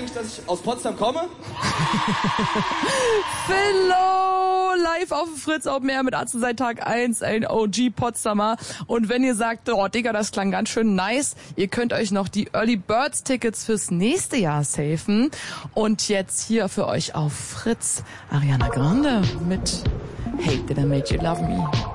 eigentlich, dass ich aus Potsdam komme? Philo, live auf dem Fritz Open Air mit Atze seit Tag 1, ein OG Potsdamer. Und wenn ihr sagt, oh Digga, das klang ganz schön nice, ihr könnt euch noch die Early Birds Tickets fürs nächste Jahr safen. Und jetzt hier für euch auf Fritz Ariana Grande mit Hate That I Made You Love Me.